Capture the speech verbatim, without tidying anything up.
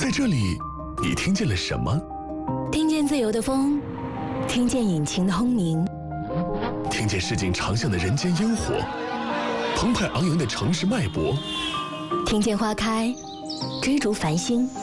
在这里，你听见了什么？ 听见自由的风，听见引擎的轰鸣， 听见市井长巷的人间烟火，澎湃昂扬的城市脉搏， 听见花开，追逐繁星。